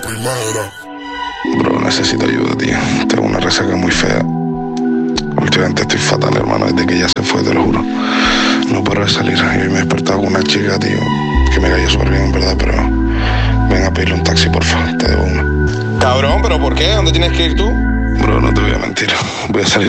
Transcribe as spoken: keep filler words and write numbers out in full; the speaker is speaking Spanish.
Bro, necesito ayuda, tío. Tengo una resaca muy fea. Últimamente estoy fatal, hermano, desde que ella se fue, te lo juro. No paro de salir. Y hoy me he despertado con una chica, tío, que me cayó súper bien, en verdad, pero ven a pedirle un taxi, por favor, te debo una. Cabrón, ¿pero por qué? ¿Dónde tienes que ir tú? Bro, no te voy a mentir. Voy a salir